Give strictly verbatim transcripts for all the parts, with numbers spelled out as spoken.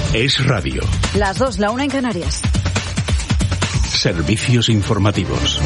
Es radio. Las dos, la una en Canarias. Servicios informativos.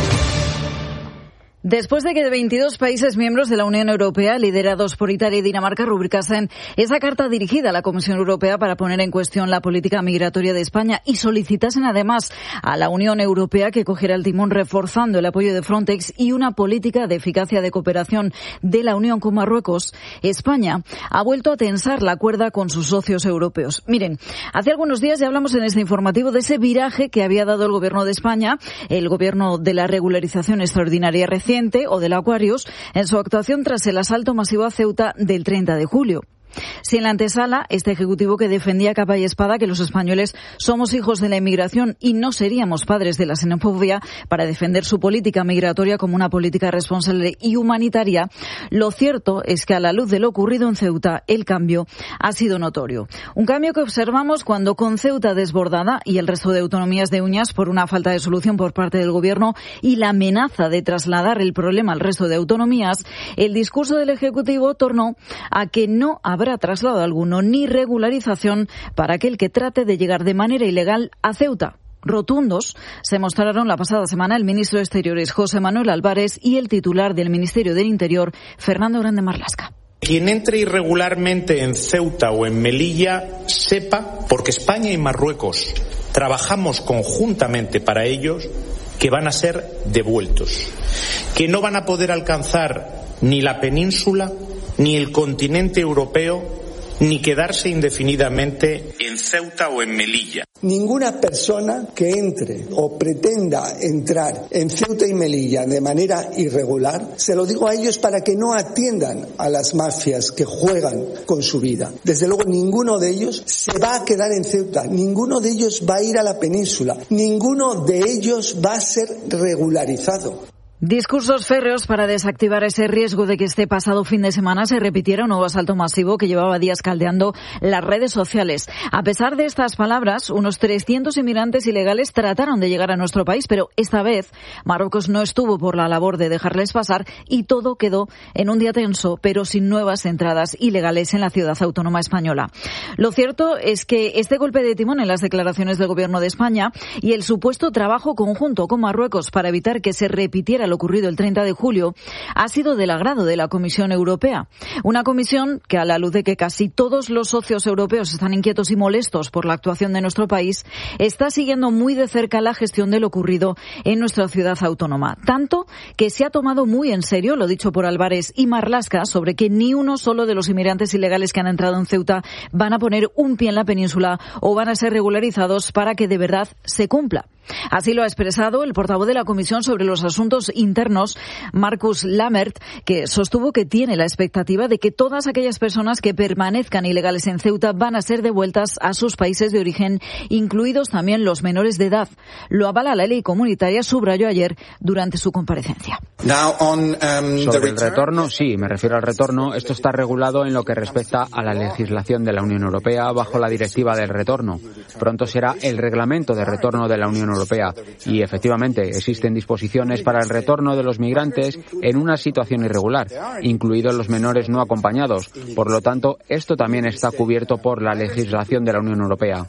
Después de que veintidós países miembros de la Unión Europea, liderados por Italia y Dinamarca, rubricasen esa carta dirigida a la Comisión Europea para poner en cuestión la política migratoria de España y solicitasen además a la Unión Europea que cogiera el timón reforzando el apoyo de Frontex y una política de eficacia de cooperación de la Unión con Marruecos, España ha vuelto a tensar la cuerda con sus socios europeos. Miren, hace algunos días ya hablamos en este informativo de ese viraje que había dado el Gobierno de España, el Gobierno de la regularización extraordinaria reciente, o del Aquarius, en su actuación tras el asalto masivo a Ceuta del treinta de julio. Si en la antesala, este ejecutivo que defendía a capa y espada que los españoles somos hijos de la inmigración y no seríamos padres de la xenofobia para defender su política migratoria como una política responsable y humanitaria, lo cierto es que a la luz de lo ocurrido en Ceuta, el cambio ha sido notorio. Un cambio que observamos cuando con Ceuta desbordada y el resto de autonomías de uñas por una falta de solución por parte del Gobierno y la amenaza de trasladar el problema al resto de autonomías, el discurso del Ejecutivo tornó a que no habrá habrá traslado alguno ni regularización para aquel que trate de llegar de manera ilegal a Ceuta. Rotundos se mostraron la pasada semana el ministro de Exteriores, José Manuel Álvarez, y el titular del Ministerio del Interior, Fernando Grande Marlaska. Quien entre irregularmente en Ceuta o en Melilla sepa, porque España y Marruecos trabajamos conjuntamente para ellos, que van a ser devueltos, que no van a poder alcanzar ni la península ni el continente europeo, ni quedarse indefinidamente en Ceuta o en Melilla. Ninguna persona que entre o pretenda entrar en Ceuta y Melilla de manera irregular, se lo digo a ellos para que no atiendan a las mafias que juegan con su vida. Desde luego ninguno de ellos se va a quedar en Ceuta, ninguno de ellos va a ir a la península, ninguno de ellos va a ser regularizado. Discursos férreos para desactivar ese riesgo de que este pasado fin de semana se repitiera un nuevo asalto masivo que llevaba días caldeando las redes sociales. A pesar de estas palabras, unos trescientos inmigrantes ilegales trataron de llegar a nuestro país, pero esta vez Marruecos no estuvo por la labor de dejarles pasar y todo quedó en un día tenso, pero sin nuevas entradas ilegales en la ciudad autónoma española. Lo cierto es que este golpe de timón en las declaraciones del Gobierno de España y el supuesto trabajo conjunto con Marruecos para evitar que se repitiera lo ocurrido el treinta de julio ha sido del agrado de la Comisión Europea. Una comisión que, a la luz de que casi todos los socios europeos están inquietos y molestos por la actuación de nuestro país, está siguiendo muy de cerca la gestión de lo ocurrido en nuestra ciudad autónoma. Tanto que se ha tomado muy en serio lo dicho por Álvarez y Marlaska sobre que ni uno solo de los inmigrantes ilegales que han entrado en Ceuta van a poner un pie en la península o van a ser regularizados para que de verdad se cumpla. Así lo ha expresado el portavoz de la Comisión sobre los Asuntos Internos, Marcus Lammert, que sostuvo que tiene la expectativa de que todas aquellas personas que permanezcan ilegales en Ceuta van a ser devueltas a sus países de origen, incluidos también los menores de edad. Lo avala la ley comunitaria, subrayó ayer durante su comparecencia. Now on, um, sobre el retorno, sí, me refiero al retorno. Esto está regulado en lo que respecta a la legislación de la Unión Europea bajo la Directiva del Retorno. Pronto será el Reglamento de Retorno de la Unión Europea y, efectivamente, existen disposiciones para el retorno de los migrantes en una situación irregular, incluidos los menores no acompañados. Por lo tanto, esto también está cubierto por la legislación de la Unión Europea.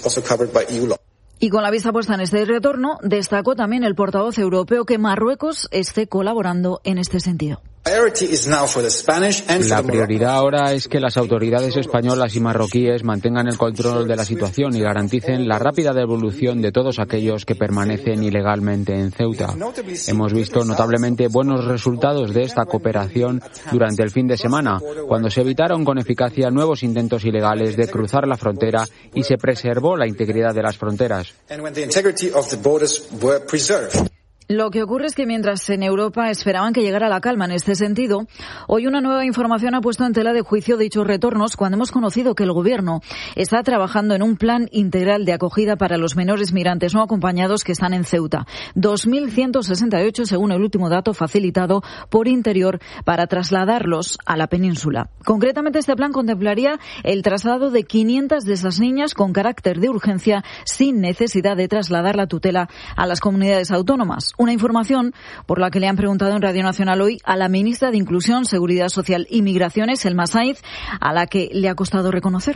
Y con la vista puesta en este retorno, destacó también el portavoz europeo que Marruecos esté colaborando en este sentido. La prioridad ahora es que las autoridades españolas y marroquíes mantengan el control de la situación y garanticen la rápida devolución de todos aquellos que permanecen ilegalmente en Ceuta. Hemos visto notablemente buenos resultados de esta cooperación durante el fin de semana, cuando se evitaron con eficacia nuevos intentos ilegales de cruzar la frontera y se preservó la integridad de las fronteras. Lo que ocurre es que mientras en Europa esperaban que llegara la calma en este sentido, hoy una nueva información ha puesto en tela de juicio dichos retornos cuando hemos conocido que el Gobierno está trabajando en un plan integral de acogida para los menores migrantes no acompañados que están en Ceuta. dos mil ciento sesenta y ocho según el último dato facilitado por Interior para trasladarlos a la península. Concretamente, este plan contemplaría el traslado de quinientas de esas niñas con carácter de urgencia sin necesidad de trasladar la tutela a las comunidades autónomas. Una información por la que le han preguntado en Radio Nacional hoy a la ministra de Inclusión, Seguridad Social y Migraciones, Elma Saiz, a la que le ha costado reconocerlo.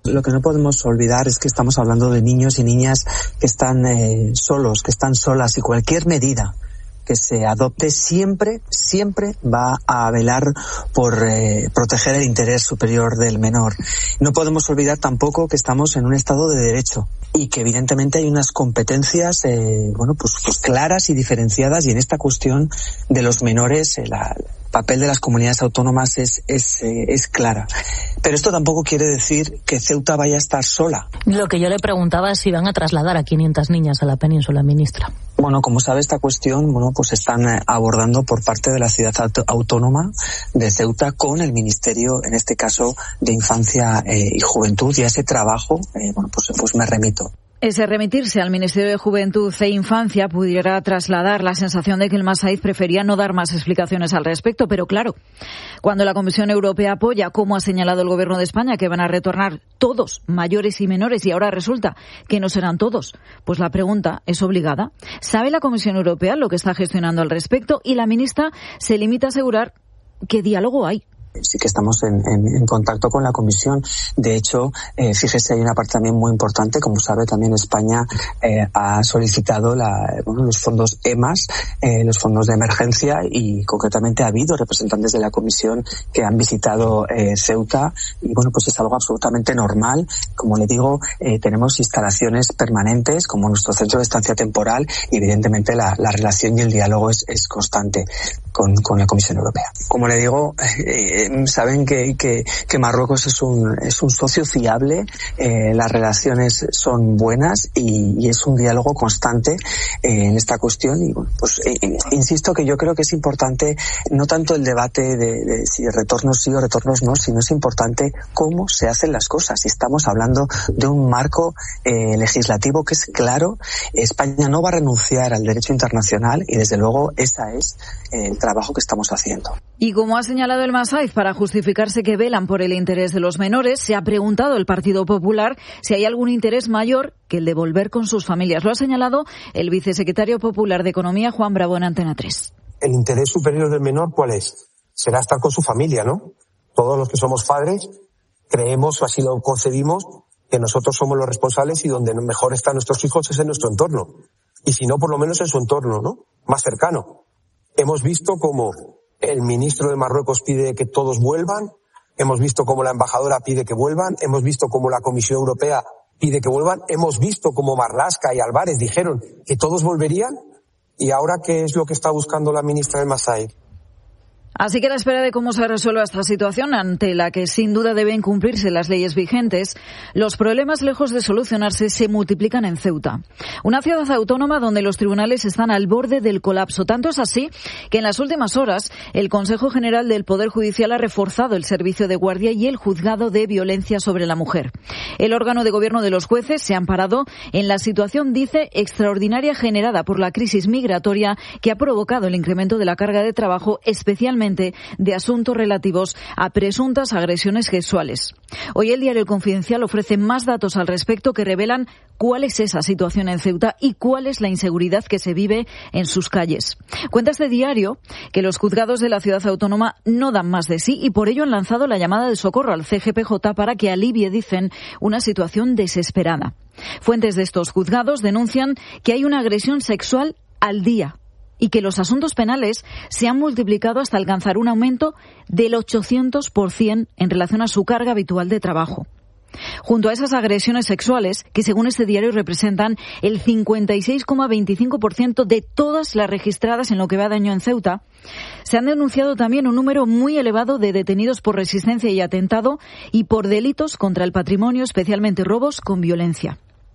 Lo que no podemos olvidar es que estamos hablando de niños y niñas que están eh, solos, que están solas, y cualquier medida que se adopte siempre, siempre va a velar por eh, proteger el interés superior del menor. No podemos olvidar tampoco que estamos en un Estado de Derecho y que evidentemente hay unas competencias eh, bueno, pues, pues claras y diferenciadas, y en esta cuestión de los menores eh, la, el papel de las comunidades autónomas es, es, eh, es clara. Pero esto tampoco quiere decir que Ceuta vaya a estar sola. Lo que yo le preguntaba es si van a trasladar a quinientas niñas a la península, ministra. Bueno, como sabe, esta cuestión, bueno, pues están abordando por parte de la ciudad autónoma de Ceuta con el Ministerio, en este caso, de Infancia eh, y Juventud, y a ese trabajo, eh, bueno, pues, pues me remito. Ese remitirse al Ministerio de Juventud e Infancia pudiera trasladar la sensación de que el Massaid prefería no dar más explicaciones al respecto, pero claro, cuando la Comisión Europea apoya, como ha señalado el Gobierno de España, que van a retornar todos, mayores y menores, y ahora resulta que no serán todos, pues la pregunta es obligada. ¿Sabe la Comisión Europea lo que está gestionando al respecto? Y la ministra se limita a asegurar que diálogo hay. Sí que estamos en, en, en contacto con la Comisión. De hecho, eh, fíjese, hay una parte también muy importante. Como sabe, también España eh, ha solicitado la, bueno, los fondos E M A S, eh, los fondos de emergencia, y concretamente ha habido representantes de la Comisión que han visitado eh, Ceuta, y bueno, pues es algo absolutamente normal. Como le digo, eh, tenemos instalaciones permanentes como nuestro centro de estancia temporal, y evidentemente la, la relación y el diálogo es, es constante con, con la Comisión Europea. Como le digo, eh, saben que, que, que Marruecos es un, es un socio fiable, eh, las relaciones son buenas, y, y es un diálogo constante eh, en esta cuestión. Y bueno, pues eh, insisto que yo creo que es importante no tanto el debate de, de si retornos sí o retornos no, sino es importante cómo se hacen las cosas. Y estamos hablando de un marco eh, legislativo que es claro. España no va a renunciar al derecho internacional, y desde luego ese es eh, el trabajo que estamos haciendo. Y como ha señalado el Massaid, para justificarse que velan por el interés de los menores, se ha preguntado el Partido Popular si hay algún interés mayor que el de volver con sus familias. Lo ha señalado el vicesecretario popular de Economía, Juan Bravo, en Antena tres. El interés superior del menor, ¿cuál es? Será estar con su familia, ¿no? Todos los que somos padres creemos, o así lo concebimos, que nosotros somos los responsables, y donde mejor están nuestros hijos es en nuestro entorno. Y si no, por lo menos en su entorno, ¿no? Más cercano. Hemos visto cómo el ministro de Marruecos pide que todos vuelvan, hemos visto cómo la embajadora pide que vuelvan, hemos visto cómo la Comisión Europea pide que vuelvan, hemos visto cómo Marlaska y Álvarez dijeron que todos volverían, y ahora ¿qué es lo que está buscando la ministra del Massaid? Así que a la espera de cómo se resuelva esta situación, ante la que sin duda deben cumplirse las leyes vigentes, los problemas, lejos de solucionarse, se multiplican en Ceuta. Una ciudad autónoma donde los tribunales están al borde del colapso. Tanto es así que en las últimas horas el Consejo General del Poder Judicial ha reforzado el servicio de guardia y el juzgado de violencia sobre la mujer. El órgano de gobierno de los jueces se ha amparado en la situación, dice, extraordinaria generada por la crisis migratoria que ha provocado el incremento de la carga de trabajo, especialmente de asuntos relativos a presuntas agresiones sexuales. Hoy el diario El Confidencial ofrece más datos al respecto que revelan cuál es esa situación en Ceuta y cuál es la inseguridad que se vive en sus calles. Cuenta este diario que los juzgados de la ciudad autónoma no dan más de sí, y por ello han lanzado la llamada de socorro al C G P J para que alivie, dicen, una situación desesperada. Fuentes de estos juzgados denuncian que hay una agresión sexual al día y que los asuntos penales se han multiplicado hasta alcanzar un aumento del ochocientos por ciento en relación a su carga habitual de trabajo. Junto a esas agresiones sexuales, que según este diario representan el cincuenta y seis coma veinticinco por ciento de todas las registradas en lo que va de año en Ceuta, se han denunciado también un número muy elevado de detenidos por resistencia y atentado y por delitos contra el patrimonio, especialmente robos con violencia.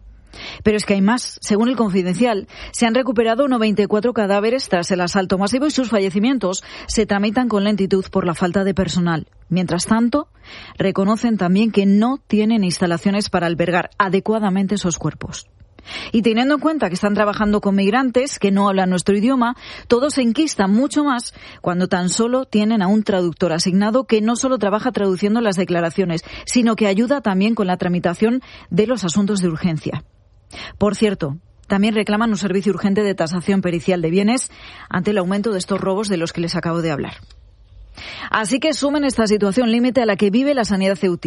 Pero es que hay más. Según El Confidencial, se han recuperado noventa y cuatro cadáveres tras el asalto masivo, y sus fallecimientos se tramitan con lentitud por la falta de personal. Mientras tanto, reconocen también que no tienen instalaciones para albergar adecuadamente esos cuerpos. Y teniendo en cuenta que están trabajando con migrantes que no hablan nuestro idioma, todos se enquistan mucho más cuando tan solo tienen a un traductor asignado que no solo trabaja traduciendo las declaraciones, sino que ayuda también con la tramitación de los asuntos de urgencia. Por cierto, también reclaman un servicio urgente de tasación pericial de bienes ante el aumento de estos robos de los que les acabo de hablar. Así que sumen esta situación límite a la que vive la sanidad ceutí.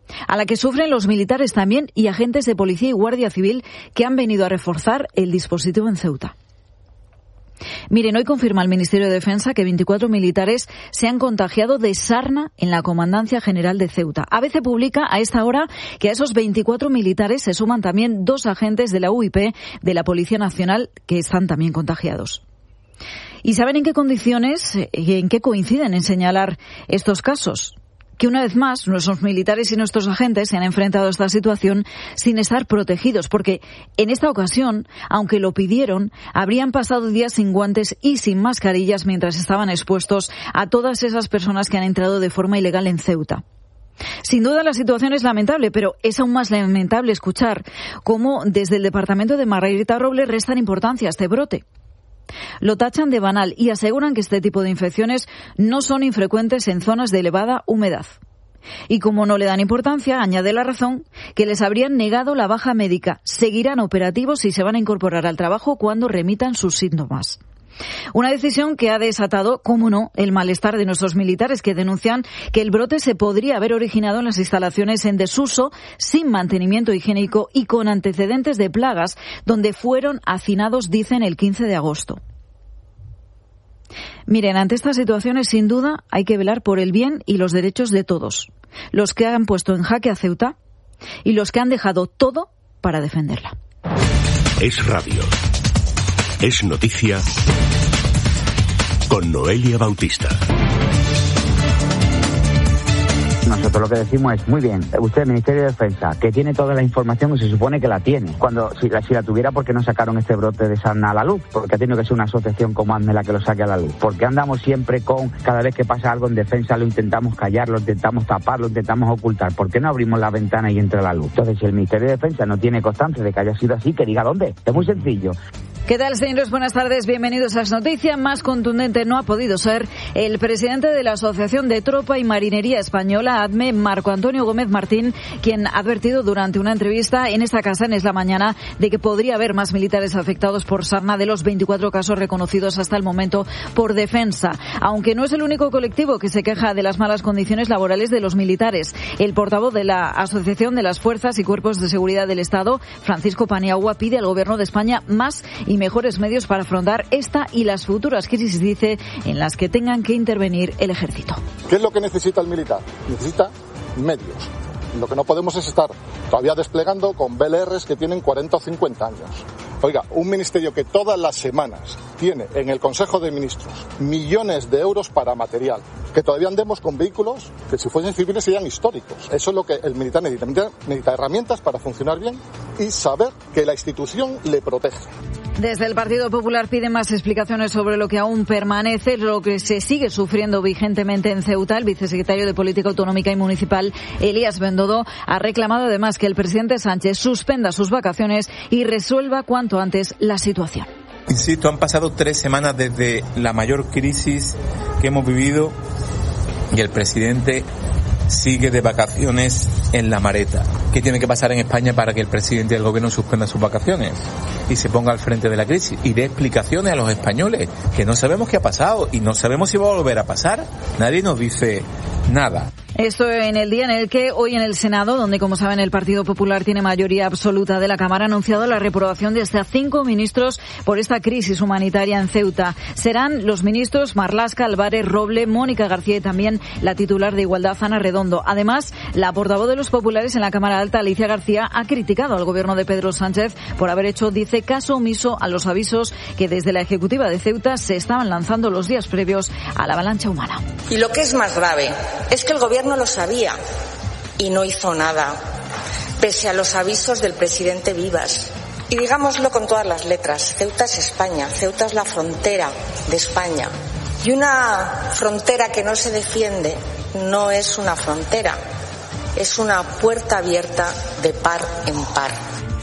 a la que sufren los militares también y agentes de policía y guardia civil que han venido a reforzar el dispositivo en Ceuta. Miren, hoy confirma el Ministerio de Defensa que veinticuatro militares se han contagiado de sarna en la Comandancia General de Ceuta. A B C publica a esta hora que a esos veinticuatro militares se suman también dos agentes de la U I P de la Policía Nacional que están también contagiados. ¿Y saben en qué condiciones y en qué coinciden en señalar estos casos? Que una vez más nuestros militares y nuestros agentes se han enfrentado a esta situación sin estar protegidos, porque en esta ocasión, aunque lo pidieron, habrían pasado días sin guantes y sin mascarillas mientras estaban expuestos a todas esas personas que han entrado de forma ilegal en Ceuta. Sin duda la situación es lamentable, pero es aún más lamentable escuchar cómo desde el departamento de Margarita Robles restan importancia a este brote. Lo tachan de banal y aseguran que este tipo de infecciones no son infrecuentes en zonas de elevada humedad. Y como no le dan importancia, añade la razón que les habrían negado la baja médica. Seguirán operativos y se van a incorporar al trabajo cuando remitan sus síntomas. Una decisión que ha desatado, cómo no, el malestar de nuestros militares que denuncian que el brote se podría haber originado en las instalaciones en desuso, sin mantenimiento higiénico y con antecedentes de plagas, donde fueron hacinados, dicen, el quince de agosto. Miren, ante estas situaciones, sin duda, hay que velar por el bien y los derechos de todos, los que han puesto en jaque a Ceuta y los que han dejado todo para defenderla. Es radio. Es noticia con Noelia Bautista. Nosotros lo que decimos es, muy bien, usted, Ministerio de Defensa, que tiene toda la información y se supone que la tiene. Cuando si la, si la tuviera, ¿por qué no sacaron este brote de sarna a la luz? Porque ha tenido que ser una asociación como ADME la que lo saque a la luz. Porque andamos siempre con, cada vez que pasa algo en defensa, lo intentamos callar, lo intentamos tapar, lo intentamos ocultar. ¿Por qué no abrimos la ventana y entra la luz? Entonces, si el Ministerio de Defensa no tiene constancia de que haya sido así, que diga dónde. Es muy sencillo. ¿Qué tal, señores? Buenas tardes, bienvenidos a las noticias. Más contundente no ha podido ser el presidente de la Asociación de Tropa y Marinería Española, ADME, Marco Antonio Gómez Martín, quien ha advertido durante una entrevista en esta casa en Es la Mañana de que podría haber más militares afectados por sarna de los veinticuatro casos reconocidos hasta el momento por Defensa. Aunque no es el único colectivo que se queja de las malas condiciones laborales de los militares. El portavoz de la Asociación de las Fuerzas y Cuerpos de Seguridad del Estado, Francisco Paniagua, pide al Gobierno de España más y mejores medios para afrontar esta y las futuras crisis, dice, en las que tengan que intervenir el Ejército. ¿Qué es lo que necesita el militar? Necesita medios. Lo que no podemos es estar todavía desplegando con B L Rs que tienen cuarenta o cincuenta años. Oiga, un ministerio que todas las semanas tiene en el Consejo de Ministros millones de euros para material, que todavía andemos con vehículos que si fuesen civiles serían históricos. Eso es lo que el militar necesita. Necesita herramientas para funcionar bien y saber que la institución le protege. Desde el Partido Popular piden más explicaciones sobre lo que aún permanece, lo que se sigue sufriendo vigentemente en Ceuta. El vicesecretario de Política Autonómica y Municipal, Elías Bendodo, ha reclamado además que el presidente Sánchez suspenda sus vacaciones y resuelva cuanto antes la situación. Insisto, han pasado tres semanas desde la mayor crisis que hemos vivido y el presidente sigue de vacaciones en la Mareta. ¿Qué tiene que pasar en España para que el presidente del gobierno suspenda sus vacaciones y se ponga al frente de la crisis y dé explicaciones a los españoles, que no sabemos qué ha pasado y no sabemos si va a volver a pasar? Nadie nos dice nada. Esto en el día en el que hoy en el Senado, donde como saben el Partido Popular tiene mayoría absoluta de la Cámara, ha anunciado la reprobación de hasta cinco ministros por esta crisis humanitaria en Ceuta. Serán los ministros Marlaska, Álvarez, Roble, Mónica García y también la titular de Igualdad, Ana Redondo. Además, la portavoz de los populares en la Cámara Alta, Alicia García, ha criticado al gobierno de Pedro Sánchez por haber hecho, dice, caso omiso a los avisos que desde la Ejecutiva de Ceuta se estaban lanzando los días previos a la avalancha humana. Y lo que es más grave es que el gobierno lo sabía y no hizo nada, pese a los avisos del presidente Vivas. Y digámoslo con todas las letras, Ceuta es España, Ceuta es la frontera de España. Y una frontera que no se defiende no es una frontera, es una puerta abierta de par en par.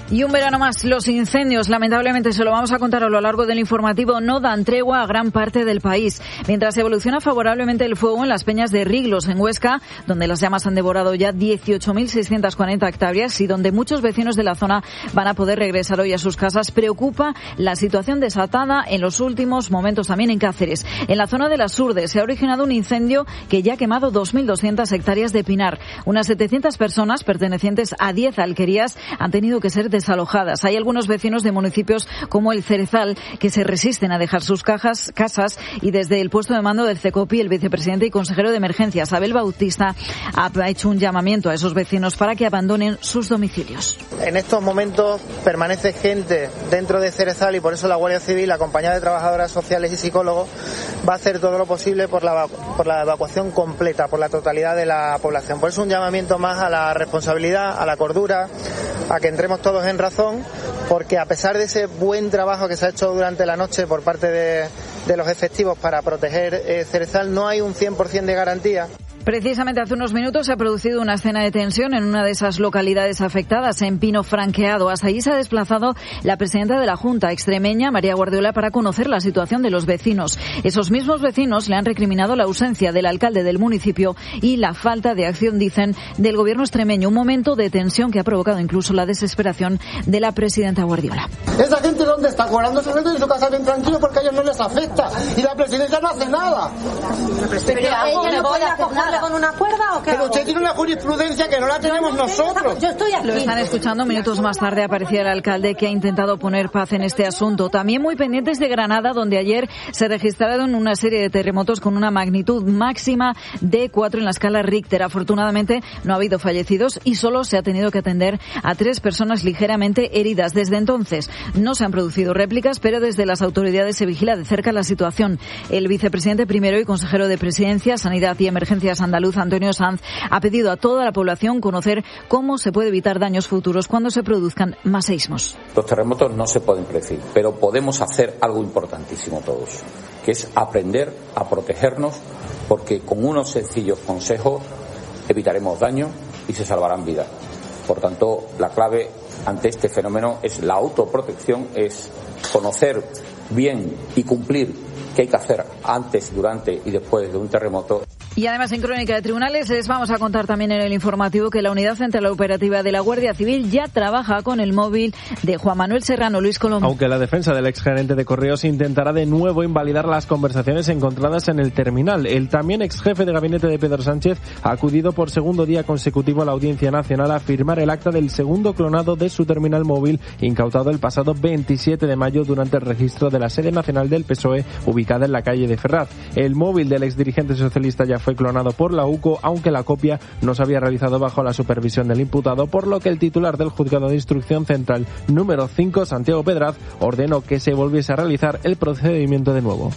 Y un verano más, los incendios, lamentablemente se lo vamos a contar a lo largo del informativo, no dan tregua a gran parte del país. Mientras evoluciona favorablemente el fuego en las peñas de Riglos, en Huesca, donde las llamas han devorado ya dieciocho mil seiscientas cuarenta hectáreas y donde muchos vecinos de la zona van a poder regresar hoy a sus casas, preocupa la situación desatada en los últimos momentos también en Cáceres. En la zona de las Urdes se ha originado un incendio que ya ha quemado dos mil doscientas hectáreas de pinar. Unas setecientas personas pertenecientes a diez alquerías han tenido que ser desalojadas. Hay algunos vecinos de municipios como el Cerezal que se resisten a dejar sus cajas, casas y desde el puesto de mando del CECOPI el vicepresidente y consejero de emergencias, Abel Bautista, ha hecho un llamamiento a esos vecinos para que abandonen sus domicilios. En estos momentos permanece gente dentro de Cerezal y por eso la Guardia Civil, acompañada de trabajadoras sociales y psicólogos, va a hacer todo lo posible por la, por la evacuación completa, por la totalidad de la población. Por eso un llamamiento más a la responsabilidad, a la cordura, a que entremos todos en razón, porque a pesar de ese buen trabajo que se ha hecho durante la noche por parte de, de los efectivos para proteger eh, Cerezal, no hay un cien por ciento de garantía. Precisamente hace unos minutos se ha producido una escena de tensión en una de esas localidades afectadas, en Pino Franqueado. Hasta allí se ha desplazado la presidenta de la Junta extremeña, María Guardiola, para conocer la situación de los vecinos. Esos mismos vecinos le han recriminado la ausencia del alcalde del municipio y la falta de acción, dicen, del gobierno extremeño. Un momento de tensión que ha provocado incluso la desesperación de la presidenta Guardiola. ¿Esa gente dónde está? Cobrando en su casa bien tranquilo porque a ellos no les afecta. Y la presidencia no hace nada. Pero ella no puede hacer nada. ¿Con una cuerda o qué? Pero usted tiene una jurisprudencia que no la tenemos no nosotros. Yo estoy aquí. Lo están escuchando. Minutos más tarde aparecía el alcalde que ha intentado poner paz en este asunto. También muy pendientes de Granada, donde ayer se registraron una serie de terremotos con una magnitud máxima de cuatro en la escala Richter. Afortunadamente no ha habido fallecidos y solo se ha tenido que atender a tres personas ligeramente heridas. Desde entonces no se han producido réplicas, pero desde las autoridades se vigila de cerca la situación. El vicepresidente primero y consejero de Presidencia, Sanidad y Emergencias andaluz, Antonio Sanz, ha pedido a toda la población conocer cómo se puede evitar daños futuros cuando se produzcan más seísmos. Los terremotos no se pueden predecir, pero podemos hacer algo importantísimo todos, que es aprender a protegernos, porque con unos sencillos consejos evitaremos daño y se salvarán vidas. Por tanto, la clave ante este fenómeno es la autoprotección, es conocer bien y cumplir qué hay que hacer antes, durante y después de un terremoto. Y además, en Crónica de Tribunales, les vamos a contar también en el informativo que la Unidad Central Operativa de la Guardia Civil ya trabaja con el móvil de Juan Manuel Serrano. Luis Colombo. Aunque la defensa del exgerente de Correos intentará de nuevo invalidar las conversaciones encontradas en el terminal. El también exjefe de gabinete de Pedro Sánchez ha acudido por segundo día consecutivo a la Audiencia Nacional a firmar el acta del segundo clonado de su terminal móvil, incautado el pasado veintisiete de mayo durante el registro de la sede nacional del P S O E, ubicada en la calle de Ferraz. El móvil del exdirigente socialista ya fue clonado por la U C O, aunque la copia no se había realizado bajo la supervisión del imputado, por lo que el titular del Juzgado de Instrucción Central número cinco, Santiago Pedraz, ordenó que se volviese a realizar el procedimiento de nuevo.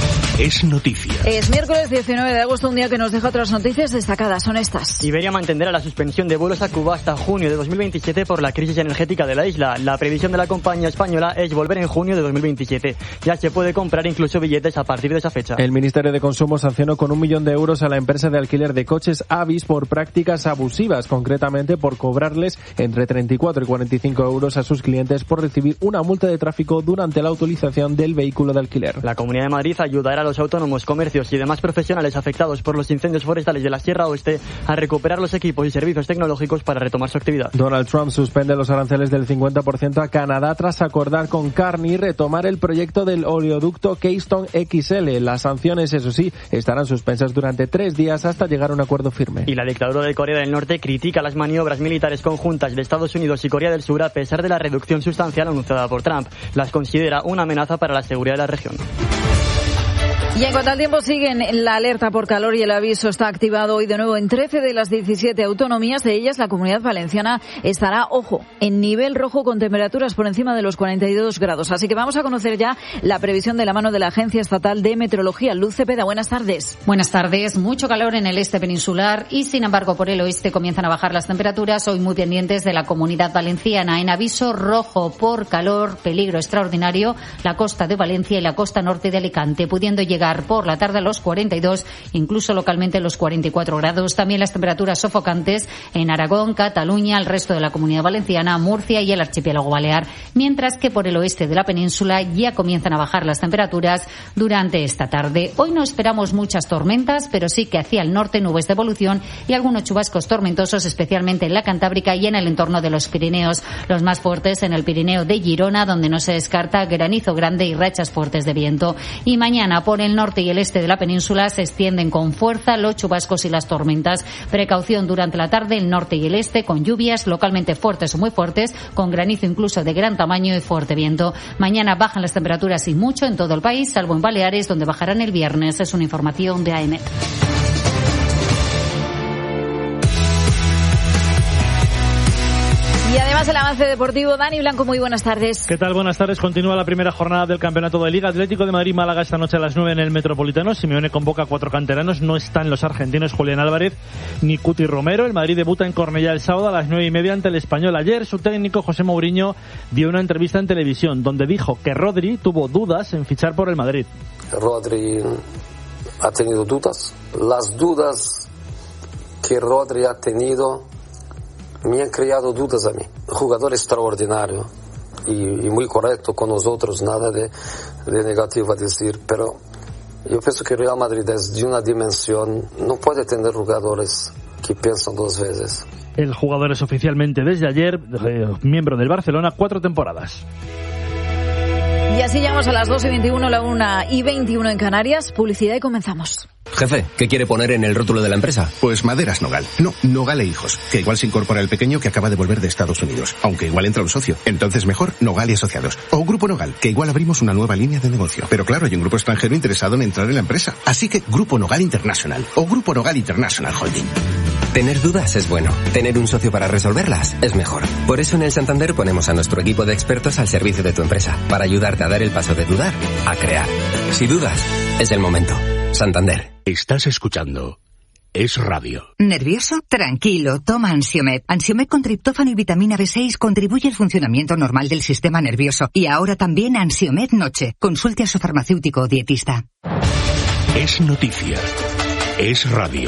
Es noticia. Es miércoles diecinueve de agosto, un día que nos deja otras noticias destacadas. Son estas. Iberia mantendrá la suspensión de vuelos a Cuba hasta junio de dos mil veintisiete por la crisis energética de la isla. La previsión de la compañía española es volver en junio de dos mil veintisiete. Ya se puede comprar incluso billetes a partir de esa fecha. El Ministerio de Consumo sancionó con un millón de euros a la empresa de alquiler de coches Avis por prácticas abusivas, concretamente por cobrarles entre treinta y cuatro y cuarenta y cinco euros a sus clientes por recibir una multa de tráfico durante la utilización del vehículo de alquiler. La Comunidad de Madrid ayudará a los autónomos, comercios y demás profesionales afectados por los incendios forestales de la Sierra Oeste a recuperar los equipos y servicios tecnológicos para retomar su actividad. Donald Trump suspende los aranceles del cincuenta por ciento a Canadá tras acordar con Carney retomar el proyecto del oleoducto Keystone X L. Las sanciones, eso sí, estarán suspensas durante tres días hasta llegar a un acuerdo firme. Y la dictadura de Corea del Norte critica las maniobras militares conjuntas de Estados Unidos y Corea del Sur a pesar de la reducción sustancial anunciada por Trump. Las considera una amenaza para la seguridad de la región. Y en cuanto al tiempo, siguen la alerta por calor y el aviso está activado hoy de nuevo en trece de las diecisiete autonomías. De ellas, la Comunidad Valenciana estará, ojo, en nivel rojo con temperaturas por encima de los cuarenta y dos grados. Así que vamos a conocer ya la previsión de la mano de la Agencia Estatal de Meteorología. Luz Cepeda, buenas tardes. Buenas tardes. Mucho calor en el este peninsular y, sin embargo, por el oeste comienzan a bajar las temperaturas. Hoy muy pendientes de la Comunidad Valenciana. En aviso rojo por calor, peligro extraordinario, la costa de Valencia y la costa norte de Alicante, pudiendo llegar llegar por la tarde a los cuarenta y dos, incluso localmente los cuarenta y cuatro grados. También las temperaturas sofocantes en Aragón, Cataluña, el resto de la Comunidad Valenciana, Murcia y el archipiélago balear, mientras que por el oeste de la península ya comienzan a bajar las temperaturas durante esta tarde. Hoy no esperamos muchas tormentas, pero sí que hacia el norte nubes de evolución y algunos chubascos tormentosos, especialmente en la Cantábrica y en el entorno de los Pirineos. Los más fuertes en el Pirineo de Girona, donde no se descarta granizo grande y rachas fuertes de viento. Y mañana por el norte y el este de la península se extienden con fuerza los chubascos y las tormentas. Precaución durante la tarde el norte y el este con lluvias localmente fuertes o muy fuertes, con granizo incluso de gran tamaño y fuerte viento. Mañana bajan las temperaturas y mucho en todo el país, salvo en Baleares, donde bajarán el viernes. Es una información de A E M E T. Y además el avance deportivo. Dani Blanco, muy buenas tardes. ¿Qué tal? Buenas tardes. Continúa la primera jornada del Campeonato de Liga. Atlético de Madrid-Málaga esta noche a las nueve en el Metropolitano. Simeone convoca a cuatro canteranos. No están los argentinos Julián Álvarez ni Cuti Romero. El Madrid debuta en Cornellá el sábado a las nueve y media ante el Español. Ayer su técnico José Mourinho dio una entrevista en televisión donde dijo que Rodri tuvo dudas en fichar por el Madrid. Rodri ha tenido dudas. Las dudas que Rodri ha tenido me han creado dudas a mí. Jugador extraordinario y, y muy correcto con nosotros, nada de, de negativo a decir, pero yo pienso que Real Madrid es de una dimensión, no puede tener jugadores que piensan dos veces. El jugador es oficialmente desde ayer eh, miembro del Barcelona, cuatro temporadas. Y así llegamos a las dos y veintiuno, la una y veintiuno en Canarias. Publicidad y comenzamos. Jefe, ¿qué quiere poner en el rótulo de la empresa? Pues Maderas Nogal. No, Nogal e Hijos. Que igual se incorpora el pequeño que acaba de volver de Estados Unidos. Aunque igual entra un socio. Entonces mejor Nogal y Asociados. O Grupo Nogal, que igual abrimos una nueva línea de negocio. Pero claro, hay un grupo extranjero interesado en entrar en la empresa. Así que Grupo Nogal International. O Grupo Nogal International Holding. Tener dudas es bueno. Tener un socio para resolverlas es mejor. Por eso en el Santander ponemos a nuestro equipo de expertos al servicio de tu empresa. Para ayudarte a dar el paso de dudar a crear. Si dudas, es el momento. Santander. Estás escuchando Es Radio. ¿Nervioso? Tranquilo, toma Ansiomed. Ansiomed con triptófano y vitamina B seis contribuye al funcionamiento normal del sistema nervioso. Y ahora también Ansiomed Noche. Consulte a su farmacéutico o dietista. Es noticia. Es Radio.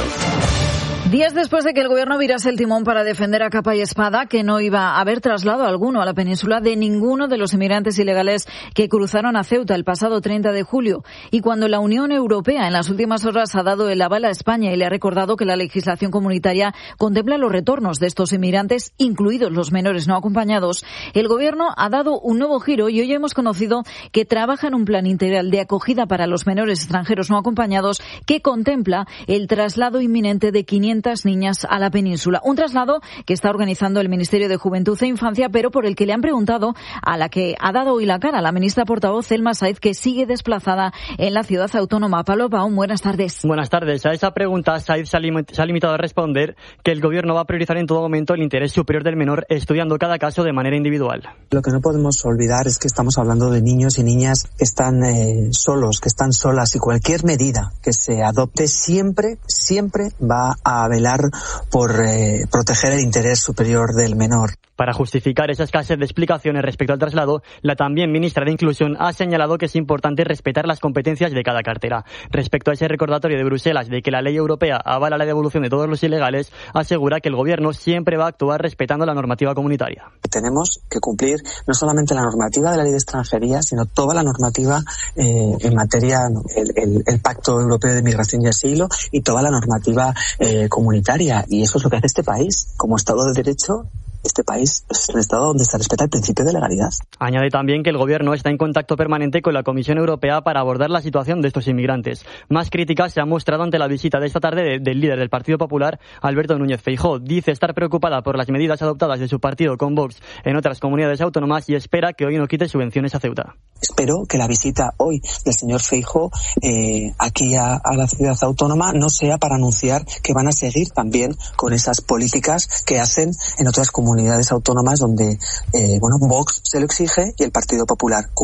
Días después de que el gobierno virase el timón para defender a capa y espada que no iba a haber traslado alguno a la península de ninguno de los inmigrantes ilegales que cruzaron a Ceuta el pasado treinta de julio, y cuando la Unión Europea en las últimas horas ha dado el aval a España y le ha recordado que la legislación comunitaria contempla los retornos de estos inmigrantes, incluidos los menores no acompañados, el gobierno ha dado un nuevo giro y hoy hemos conocido que trabaja en un plan integral de acogida para los menores extranjeros no acompañados que contempla el traslado inminente de quinientas niñas a la península. Un traslado que está organizando el Ministerio de Juventud e Infancia, pero por el que le han preguntado a la que ha dado hoy la cara, la ministra portavoz Zelma Said, que sigue desplazada en la ciudad autónoma. Pablo Baum, buenas tardes. Buenas tardes. A esa pregunta Said se ha, lim- se ha limitado a responder que el gobierno va a priorizar en todo momento el interés superior del menor, estudiando cada caso de manera individual. Lo que no podemos olvidar es que estamos hablando de niños y niñas que están eh, solos, que están solas, y cualquier medida que se adopte siempre, siempre va a velar por eh, proteger el interés superior del menor. Para justificar esa escasez de explicaciones respecto al traslado, la también ministra de Inclusión ha señalado que es importante respetar las competencias de cada cartera. Respecto a ese recordatorio de Bruselas de que la ley europea avala la devolución de todos los ilegales, asegura que el gobierno siempre va a actuar respetando la normativa comunitaria. Tenemos que cumplir no solamente la normativa de la ley de extranjería, sino toda la normativa eh, en materia, el, el, el Pacto Europeo de Migración y Asilo y toda la normativa eh, comunitaria. Y eso es lo que hace este país. Como Estado de Derecho, este país es un Estado donde se respeta el principio de legalidad. Añade también que el gobierno está en contacto permanente con la Comisión Europea para abordar la situación de estos inmigrantes. Más críticas se han mostrado ante la visita de esta tarde de, del líder del Partido Popular, Alberto Núñez Feijóo. Dice estar preocupada por las medidas adoptadas de su partido con Vox en otras comunidades autónomas y espera que hoy no quite subvenciones a Ceuta. Espero que la visita hoy del señor Feijóo eh, aquí a, a la ciudad autónoma no sea para anunciar que van a seguir también con esas políticas que hacen en otras comunidades autónomas donde eh, bueno, Vox se lo exige y el Partido Popular cumple.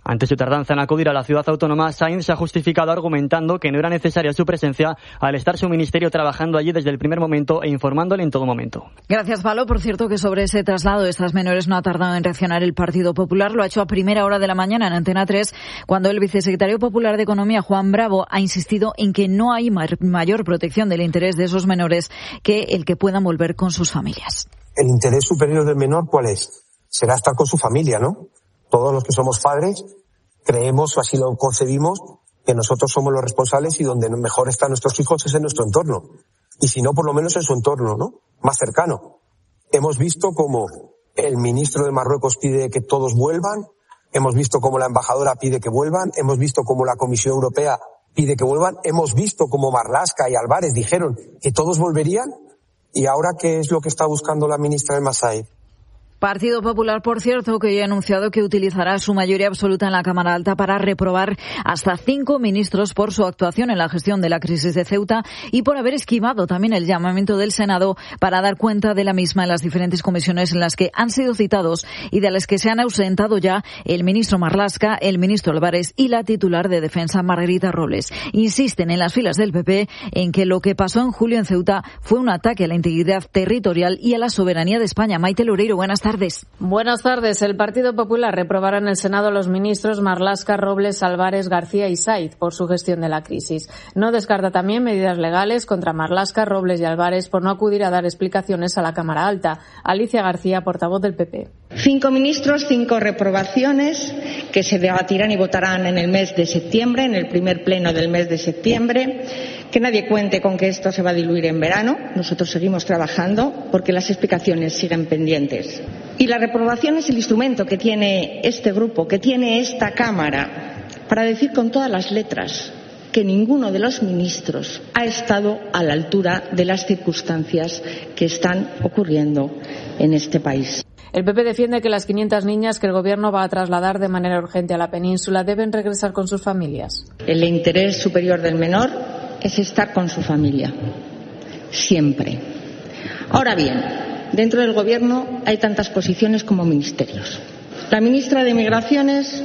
Ante su tardanza en acudir a la ciudad autónoma, Sainz se ha justificado argumentando que no era necesaria su presencia al estar su ministerio trabajando allí desde el primer momento e informándole en todo momento. Gracias, Pablo. Por cierto, que sobre ese traslado de estas menores no ha tardado en reaccionar el Partido Popular. Lo ha hecho a primera hora de la mañana en Antena tres, cuando el vicesecretario popular de Economía, Juan Bravo, ha insistido en que no hay mayor protección del interés de esos menores que el que puedan volver con sus familias. El interés superior del menor, ¿cuál es? Será estar con su familia, ¿no? Todos los que somos padres creemos, o así lo concebimos, que nosotros somos los responsables y donde mejor están nuestros hijos es en nuestro entorno. Y si no, por lo menos en su entorno, ¿no? Más cercano. Hemos visto cómo el ministro de Marruecos pide que todos vuelvan, hemos visto cómo la embajadora pide que vuelvan, hemos visto cómo la Comisión Europea pide que vuelvan, hemos visto cómo Marlaska y Álvarez dijeron que todos volverían, y ahora ¿qué es lo que está buscando la ministra del Masai? Partido Popular, por cierto, que ya ha anunciado que utilizará su mayoría absoluta en la Cámara Alta para reprobar hasta cinco ministros por su actuación en la gestión de la crisis de Ceuta y por haber esquivado también el llamamiento del Senado para dar cuenta de la misma en las diferentes comisiones en las que han sido citados y de las que se han ausentado ya el ministro Marlaska, el ministro Álvarez y la titular de Defensa, Margarita Robles. Insisten en las filas del P P en que lo que pasó en julio en Ceuta fue un ataque a la integridad territorial y a la soberanía de España. Maite Loureiro, buenas tardes. Buenas tardes. El Partido Popular reprobará en el Senado a los ministros Marlaska, Robles, Álvarez, García y Saiz por su gestión de la crisis. No descarta también medidas legales contra Marlaska, Robles y Álvarez por no acudir a dar explicaciones a la Cámara Alta. Alicia García, portavoz del P P. Cinco ministros, cinco reprobaciones que se debatirán y votarán en el mes de septiembre, en el primer pleno del mes de septiembre. Que nadie cuente con que esto se va a diluir en verano. Nosotros seguimos trabajando porque las explicaciones siguen pendientes. Y la reprobación es el instrumento que tiene este grupo, que tiene esta Cámara, para decir con todas las letras que ninguno de los ministros ha estado a la altura de las circunstancias que están ocurriendo en este país. El P P defiende que las quinientas niñas que el Gobierno va a trasladar de manera urgente a la península deben regresar con sus familias. El interés superior del menor es estar con su familia, siempre. Ahora bien, dentro del Gobierno hay tantas posiciones como ministerios. La ministra de Migraciones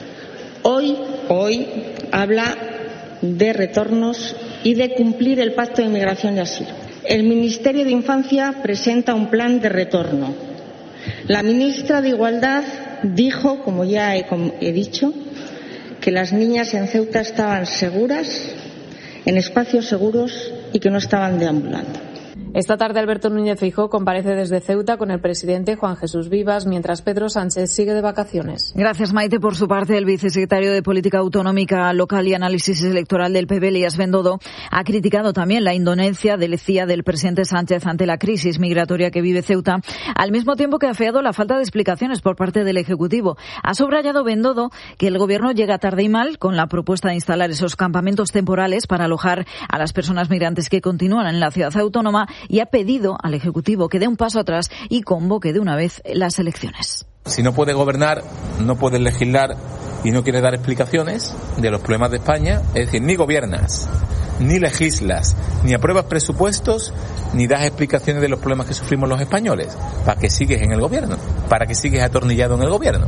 hoy, hoy habla de retornos y de cumplir el Pacto de Migración y Asilo. El Ministerio de Infancia presenta un plan de retorno. La ministra de Igualdad dijo, como ya he, como he dicho, que las niñas en Ceuta estaban seguras, en espacios seguros y que no estaban deambulando. Esta tarde Alberto Núñez Feijóo comparece desde Ceuta con el presidente Juan Jesús Vivas, mientras Pedro Sánchez sigue de vacaciones. Gracias, Maite. Por su parte, el vicesecretario de Política Autonómica Local y Análisis Electoral del P P, Elías Bendodo, ha criticado también la indolencia del C I A del presidente Sánchez ante la crisis migratoria que vive Ceuta, al mismo tiempo que ha afeado la falta de explicaciones por parte del Ejecutivo. Ha subrayado Bendodo que el Gobierno llega tarde y mal con la propuesta de instalar esos campamentos temporales para alojar a las personas migrantes que continúan en la ciudad autónoma, y ha pedido al Ejecutivo que dé un paso atrás y convoque de una vez las elecciones. Si no puede gobernar, no puede legislar y no quiere dar explicaciones de los problemas de España, es decir, ni gobiernas, ni legislas, ni apruebas presupuestos, ni das explicaciones de los problemas que sufrimos los españoles, ¿para qué sigues en el gobierno? ¿Para qué sigues atornillado en el gobierno?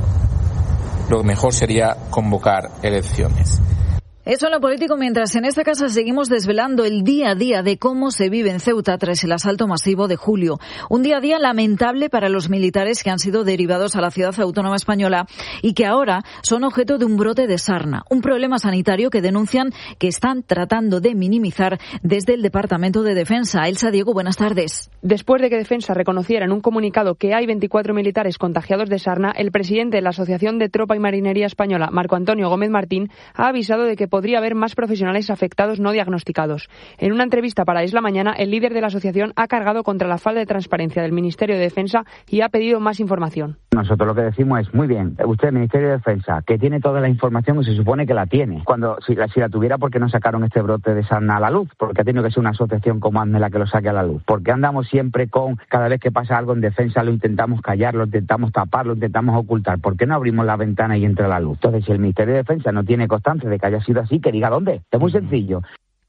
Lo mejor sería convocar elecciones. Eso en lo político, mientras en esta casa seguimos desvelando el día a día de cómo se vive en Ceuta tras el asalto masivo de julio. Un día a día lamentable para los militares que han sido derivados a la ciudad autónoma española y que ahora son objeto de un brote de sarna, un problema sanitario que denuncian que están tratando de minimizar desde el Departamento de Defensa. Elsa Diego, buenas tardes. Después de que Defensa reconociera en un comunicado que hay veinticuatro militares contagiados de sarna, el presidente de la Asociación de Tropa y Marinería Española, Marco Antonio Gómez Martín, ha avisado de que podría haber más profesionales afectados no diagnosticados. En una entrevista para Es la Mañana, el líder de la asociación ha cargado contra la falta de transparencia del Ministerio de Defensa y ha pedido más información. Nosotros lo que decimos es, muy bien, usted, Ministerio de Defensa, que tiene toda la información y se supone que la tiene. Cuando si la, si la tuviera, ¿por qué no sacaron este brote de sarna a la luz? Porque ha tenido que ser una asociación como ASME la que lo saque a la luz. Porque andamos siempre con, cada vez que pasa algo en defensa, lo intentamos callar, lo intentamos tapar, lo intentamos ocultar. ¿Por qué no abrimos la ventana y entra la luz? Entonces, si el Ministerio de Defensa no tiene constancia de que haya sido así, que diga dónde. Es muy sencillo.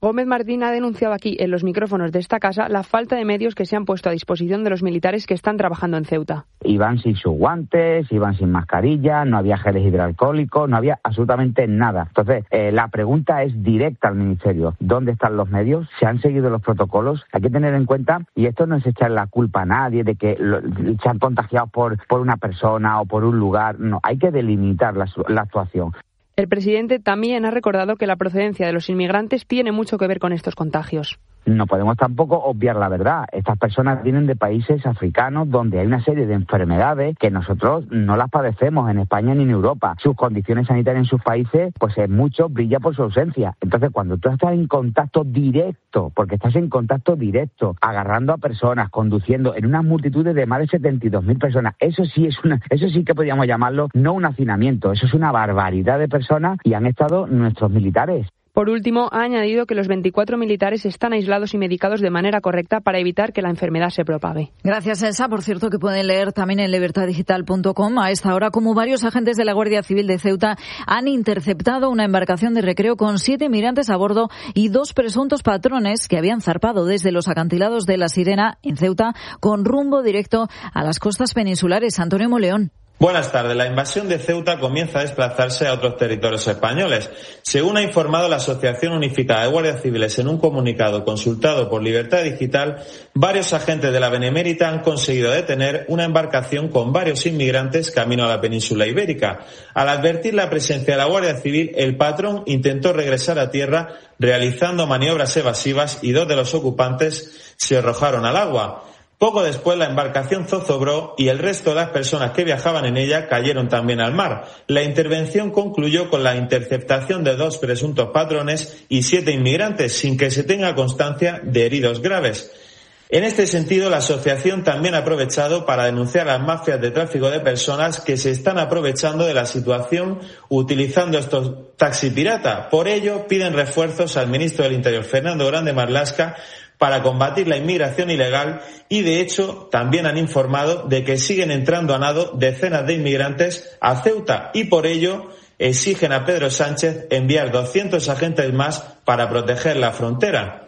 Gómez Martín ha denunciado aquí, en los micrófonos de esta casa, la falta de medios que se han puesto a disposición de los militares que están trabajando en Ceuta. Iban sin sus guantes, iban sin mascarilla, no había geles hidroalcohólicos, no había absolutamente nada. Entonces, eh, la pregunta es directa al Ministerio. ¿Dónde están los medios? ¿Se han seguido los protocolos? Hay que tener en cuenta, y esto no es echar la culpa a nadie de que lo, se han contagiado por, por una persona o por un lugar. No, hay que delimitar la, la actuación. El presidente también ha recordado que la procedencia de los inmigrantes tiene mucho que ver con estos contagios. No podemos tampoco obviar la verdad. Estas personas vienen de países africanos donde hay una serie de enfermedades que nosotros no las padecemos en España ni en Europa. Sus condiciones sanitarias en sus países, pues en muchos brilla por su ausencia. Entonces, cuando tú estás en contacto directo, porque estás en contacto directo, agarrando a personas, conduciendo en unas multitudes de más de setenta y dos mil personas, eso sí es una, eso sí que podríamos llamarlo no un hacinamiento, eso es una barbaridad de personas y han estado nuestros militares. Por último, ha añadido que los veinticuatro militares están aislados y medicados de manera correcta para evitar que la enfermedad se propague. Gracias, Elsa. Por cierto, que pueden leer también en libertad digital punto com a esta hora cómo varios agentes de la Guardia Civil de Ceuta han interceptado una embarcación de recreo con siete migrantes a bordo y dos presuntos patrones que habían zarpado desde los acantilados de La Sirena, en Ceuta, con rumbo directo a las costas peninsulares. Antonio Moleón. Buenas tardes. La invasión de Ceuta comienza a desplazarse a otros territorios españoles. Según ha informado la Asociación Unificada de Guardias Civiles en un comunicado consultado por Libertad Digital, varios agentes de la Benemérita han conseguido detener una embarcación con varios inmigrantes camino a la península ibérica. Al advertir la presencia de la Guardia Civil, el patrón intentó regresar a tierra realizando maniobras evasivas y dos de los ocupantes se arrojaron al agua. Poco después la embarcación zozobró y el resto de las personas que viajaban en ella cayeron también al mar. La intervención concluyó con la interceptación de dos presuntos patrones y siete inmigrantes, sin que se tenga constancia de heridos graves. En este sentido, la asociación también ha aprovechado para denunciar a las mafias de tráfico de personas que se están aprovechando de la situación utilizando estos taxis pirata. Por ello, piden refuerzos al ministro del Interior, Fernando Grande Marlaska, para combatir la inmigración ilegal y, de hecho, también han informado de que siguen entrando a nado decenas de inmigrantes a Ceuta y, por ello, exigen a Pedro Sánchez enviar doscientos agentes más para proteger la frontera.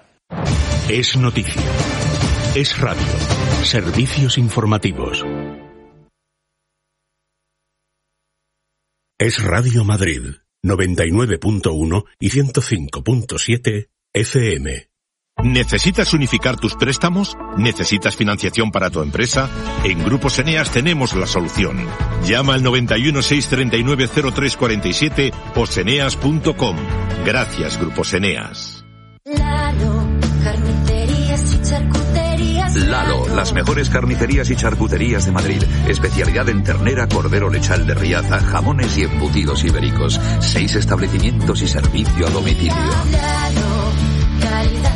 Es noticia. Es radio. Servicios informativos. Es Radio Madrid, noventa y nueve punto uno y ciento cinco punto siete F M. ¿Necesitas unificar tus préstamos? ¿Necesitas financiación para tu empresa? En Grupos Eneas tenemos la solución. Llama al noventa y uno, seiscientos treinta y nueve, cero tres cuarenta y siete o seneas punto com. Gracias, Grupos Eneas. Lalo, carnicerías y charcuterías. Lalo, las mejores carnicerías y charcuterías de Madrid. Especialidad en ternera, cordero lechal de Riaza, jamones y embutidos ibéricos. Seis establecimientos y servicio a domicilio. Lalo, calidad.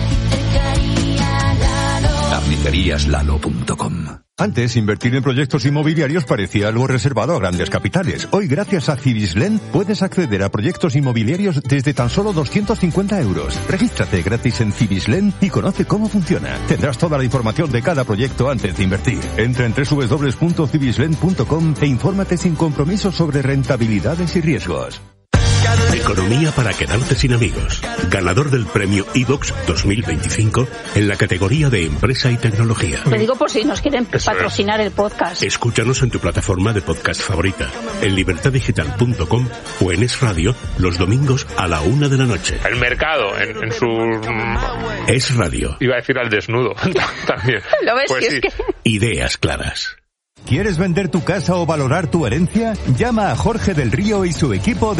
carnicerías lalo punto com. Antes, invertir en proyectos inmobiliarios parecía algo reservado a grandes capitales. Hoy, gracias a Cibislen, puedes acceder a proyectos inmobiliarios desde tan solo doscientos cincuenta euros. Regístrate gratis en Cibislen y conoce cómo funciona. Tendrás toda la información de cada proyecto antes de invertir. Entra en doble u doble u doble u punto cibislen punto com e infórmate sin compromiso sobre rentabilidades y riesgos. Economía para quedarte sin amigos. Ganador del premio iVox dos mil veinticinco en la categoría de empresa y tecnología. Te digo por si nos quieren patrocinar el podcast. Escúchanos en tu plataforma de podcast favorita, en libertad digital punto com o en Es Radio los domingos a la una de la noche. El mercado en, en su... Es Radio. Iba a decir al desnudo también. ¿Lo ves? Pues si sí. es que... Ideas claras. ¿Quieres vender tu casa o valorar tu herencia? Llama a Jorge del Río y su equipo de